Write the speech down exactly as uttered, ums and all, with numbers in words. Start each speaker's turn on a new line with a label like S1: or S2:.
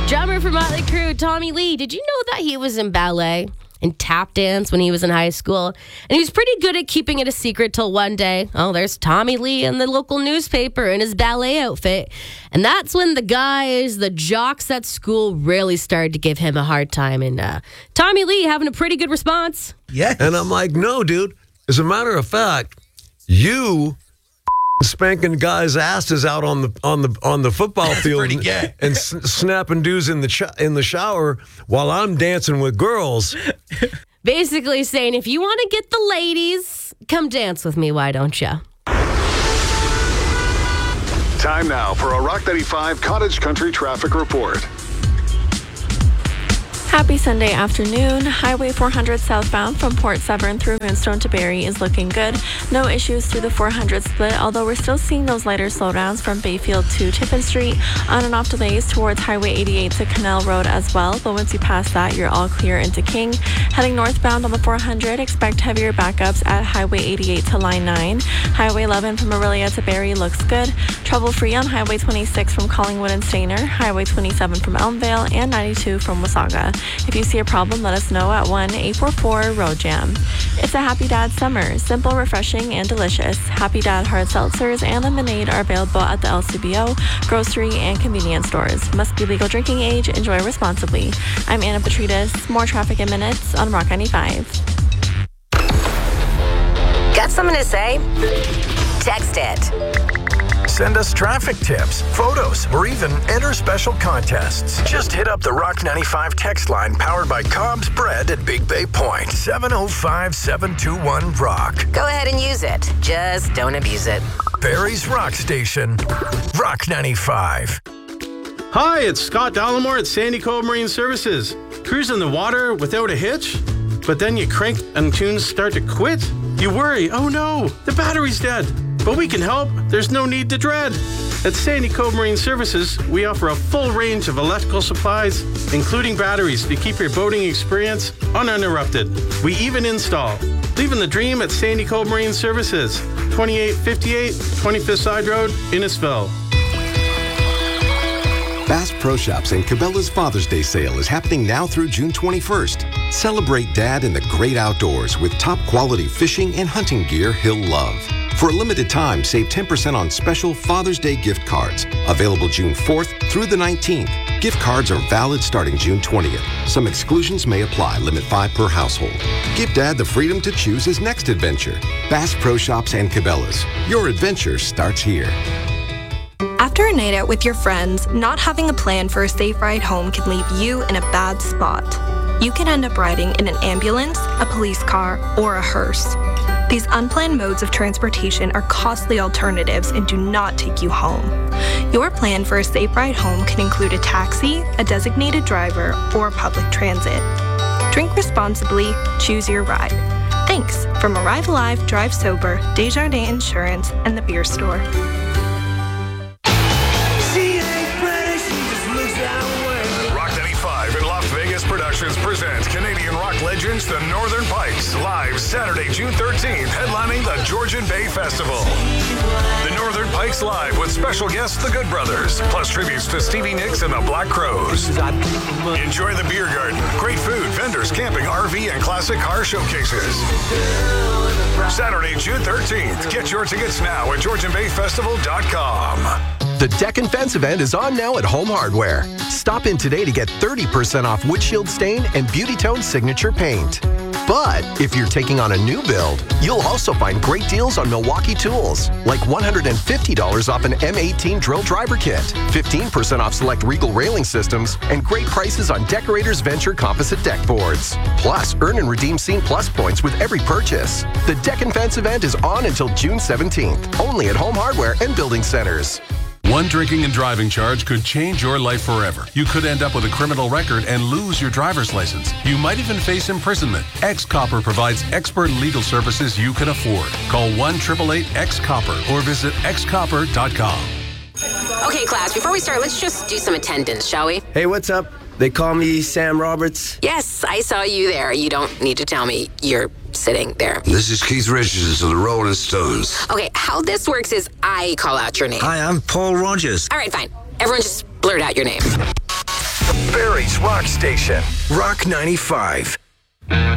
S1: Drummer for Motley Crue, Tommy Lee. Did you know that he was in ballet and tap dance when he was in high school? And he was pretty good at keeping it a secret till one day, oh, there's Tommy Lee in the local newspaper in his ballet outfit. And that's when the guys, the jocks at school, really started to give him a hard time. And uh, Tommy Lee having a pretty good response.
S2: Yes.
S3: And I'm like, no, dude. As a matter of fact, you spanking guys' asses out on the on the on the football
S2: That's
S3: field
S2: pretty
S3: and,
S2: gay.
S3: and s- snapping dudes in the ch- in the shower while I'm dancing with girls.
S1: Basically saying, if you want to get the ladies, come dance with me, why don't you?
S4: Time now for a Rock ninety-five Cottage Country traffic report.
S5: Happy Sunday afternoon. Highway four hundred southbound from Port Severn through Moonstone to Barrie is looking good. No issues through the four hundred split, although we're still seeing those lighter slowdowns from Bayfield to Tiffin Street. On and off delays towards Highway eighty-eight to Canal Road as well, but once you pass that, you're all clear into King. Heading northbound on the four hundred, expect heavier backups at Highway eighty-eight to Line nine. Highway eleven from Orillia to Barrie looks good. Trouble-free on Highway twenty-six from Collingwood and Stayner, Highway twenty-seven from Elmvale, and ninety-two from Wasaga. If you see a problem, let us know at one eight four four road jam. It's a Happy Dad summer. Simple, refreshing, and delicious. Happy Dad hard seltzers and lemonade are available at the L C B O, grocery, and convenience stores. Must be legal drinking age. Enjoy responsibly. I'm Anna Petrides. More traffic in minutes on Rock ninety-five.
S6: Got something to say? Text it.
S7: Send us traffic tips, photos, or even enter special contests. Just hit up the Rock ninety-five text line powered by Cobb's Bread at Big Bay Point. seven oh five, seven two one, ROCK.
S6: Go ahead and use it. Just don't abuse it.
S7: Barrie's Rock Station. Rock ninety-five.
S8: Hi, it's Scott Dollamore at Sandy Cove Marine Services. Cruising the water without a hitch? But then you crank and tunes start to quit? You worry, oh no, the battery's dead. But we can help. There's no need to dread. At Sandy Cove Marine Services, we offer a full range of electrical supplies, including batteries to keep your boating experience uninterrupted. We even install. Living the dream at Sandy Cove Marine Services, twenty-eight fifty-eight twenty-fifth Side Road, Innisfil.
S9: Bass Pro Shops and Cabela's Father's Day sale is happening now through June twenty-first. Celebrate Dad in the great outdoors with top quality fishing and hunting gear he'll love. For a limited time, save ten percent on special Father's Day gift cards. Available June fourth through the nineteenth. Gift cards are valid starting June twentieth. Some exclusions may apply. Limit five per household. Give Dad the freedom to choose his next adventure. Bass Pro Shops and Cabela's. Your adventure starts here.
S10: After a night out with your friends, not having a plan for a safe ride home can leave you in a bad spot. You can end up riding in an ambulance, a police car, or a hearse. These unplanned modes of transportation are costly alternatives and do not take you home. Your plan for a safe ride home can include a taxi, a designated driver, or public transit. Drink responsibly, choose your ride. Thanks from Arrive Alive, Drive Sober, Desjardins Insurance, and the Beer Store.
S4: Rock ninety-five and Las Vegas Productions presents Canadian rock legends, the Northern Pikes, live Saturday, June thirteenth, headlining the Georgian Bay Festival. The Northern Pikes live with special guests, the Good Brothers, plus tributes to Stevie Nicks and the Black Crowes. Enjoy the beer garden, great food, vendors, camping, R V, and classic car showcases. Saturday, June thirteenth. Get your tickets now at georgian bay festival dot com.
S11: The Deck and Fence event is on now at Home Hardware. Stop in today to get thirty percent off windshield stain and Beauty Tone signature paint. But if you're taking on a new build, you'll also find great deals on Milwaukee tools, like one hundred fifty dollars off an M eighteen drill driver kit, fifteen percent off select Regal railing systems, and great prices on Decorators Venture composite deck boards. Plus, earn and redeem Scene Plus points with every purchase. The Deck and Fence event is on until June seventeenth, only at Home Hardware and Building Centers.
S12: One drinking and driving charge could change your life forever. You could end up with a criminal record and lose your driver's license. You might even face imprisonment. X-Copper provides expert legal services you can afford. Call one eight eight eight X copper or visit x copper dot com.
S6: Okay, class, before we start, let's just do some attendance, shall we?
S13: Hey, what's up? They call me Sam Roberts.
S6: Yes, I saw you there. You don't need to tell me you're sitting there.
S14: This is Keith Richards of the Rolling Stones.
S6: Okay, how this works is I call out your name.
S14: Hi, I'm Paul Rogers.
S6: All right, fine. Everyone just blurt out your name.
S7: Rock Station, Rock ninety-five.